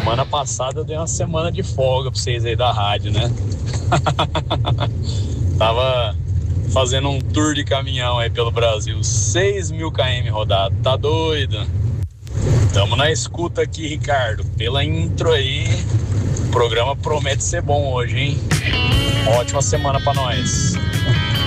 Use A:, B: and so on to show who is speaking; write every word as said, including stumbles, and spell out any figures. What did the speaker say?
A: Semana passada eu dei uma semana de folga pra vocês aí da rádio, né? Tava fazendo um tour de caminhão aí pelo Brasil, seis mil quilômetros rodado, tá doido? Tamo na escuta aqui, Ricardo. Pela intro aí, o programa promete ser bom hoje, hein? Ótima semana pra nós.